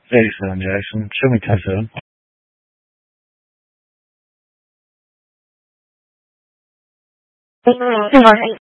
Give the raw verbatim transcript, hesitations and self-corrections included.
eighty-seven, Jackson. Show me ten seven. Good morning.